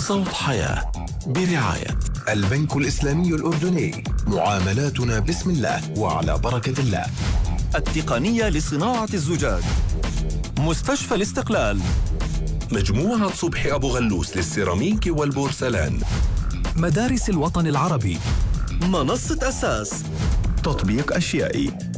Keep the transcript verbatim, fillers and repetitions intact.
صوت حياة برعاية البنك الإسلامي الأردني، معاملاتنا بسم الله وعلى بركة الله. التقنية لصناعة الزجاج، مستشفى الاستقلال، مجموعة صبحي أبو غلوس للسيراميك والبورسلان، مدارس الوطن العربي، منصة أساس، تطبيق أشيائي.